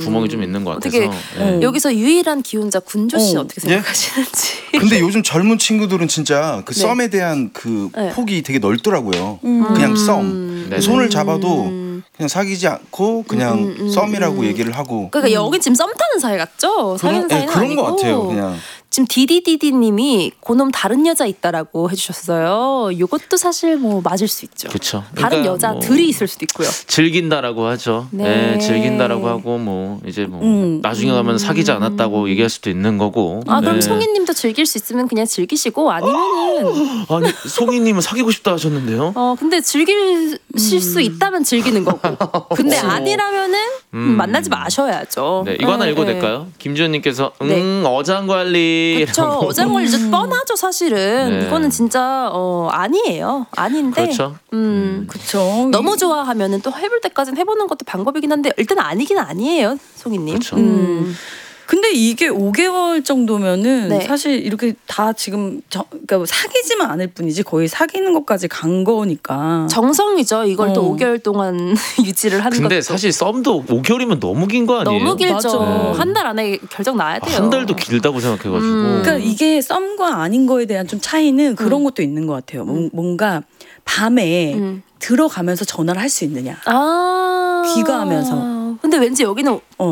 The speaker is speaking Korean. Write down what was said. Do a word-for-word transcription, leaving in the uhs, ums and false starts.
구멍이 좀 있는 것 같아서. 어떻게 예. 여기서 유일한 기혼자 군조 씨 어. 어떻게 생각하시는지. 근데 요즘 젊은 친구들은 진짜 그 네. 썸에 대한 그 네. 폭이 되게 넓더라고요. 음. 그냥 썸. 음. 네. 손을 잡아도 그냥 사귀지 않고 그냥 음, 음, 썸이라고 음. 얘기를 하고. 그러니까 여긴 지금 썸 타는 사이 같죠? 사귀는 그런, 예, 사이는 그런 아니고. 것 같아요. 그냥. 지금 디디디디님이 고놈 다른 여자 있다라고 해주셨어요. 이것도 사실 뭐 맞을 수 있죠. 그쵸. 다른 그러니까 여자들이 뭐 있을 수도 있고요. 즐긴다라고 하죠. 네. 네. 즐긴다라고 하고 뭐 이제 뭐 음. 나중에 가면 사귀지 않았다고 얘기할 수도 있는 거고. 아 그럼 네. 송이님도 즐길 수 있으면 그냥 즐기시고 아니면은 아니 송이님은 사귀고 싶다 하셨는데요. 어 근데 즐길 수 있다면 즐기는 거고. 근데 그치. 아니라면은 음. 만나지 마셔야죠. 네, 이거 하나 네, 읽어도 네. 될까요? 김지현님께서 음 네. 어장관리. 그렇죠. 어장관리 이제 뻔하죠 사실은. 네. 이거는 진짜 어 아니에요. 아닌데. 그렇죠. 음. 그쵸. 너무 좋아하면은 또 해볼 때까지는 해보는 것도 방법이긴 한데 일단 아니긴 아니에요, 송이님. 그쵸. 음. 근데 이게 오 개월 정도면은 네. 사실 이렇게 다 지금 저, 그러니까 사귀지만 않을 뿐이지 거의 사귀는 것까지 간 거니까. 정성이죠. 이걸 또 어. 오 개월 동안 유지를 하는 근데 것도. 사실 썸도 오 개월이면 너무 긴 거 아니에요? 너무 길죠. 맞아. 한 달 안에 결정 나야 돼요. 한 달도 길다고 생각해가지고. 음. 그러니까 이게 썸과 아닌 거에 대한 좀 차이는 그런 것도 있는 것 같아요. 뭔- 뭔가 밤에 음. 들어가면서 전화를 할 수 있느냐. 아. 귀가하면서. 근데 왠지 여기는 어.